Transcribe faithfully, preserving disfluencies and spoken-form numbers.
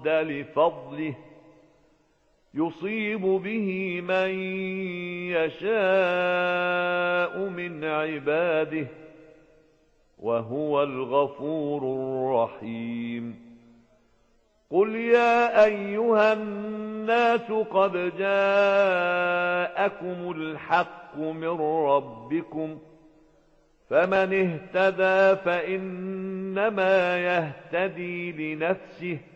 رد لفضله يصيب به من يشاء من عباده وهو الغفور الرحيم. قل يا أيها الناس قد جاءكم الحق من ربكم فمن اهتدى فإنما يهتدي لنفسه